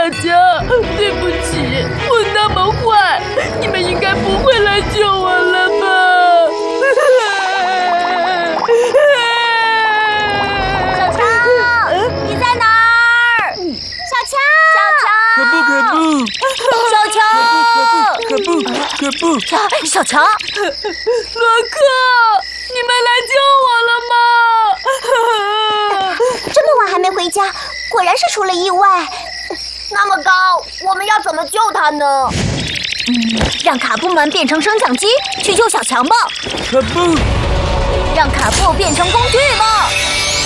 大家，对不起，我那么坏，你们应该不会来救我了吧？ 小强，你在哪儿？小强， 可不， 小强，小强， 罗克，你们来救我了吗？ 这么晚还没回家，果然是出了意外。那么高，我们要怎么救他呢？让卡布们变成升降机去救小强吧。 可不， 让卡布变成工具吧。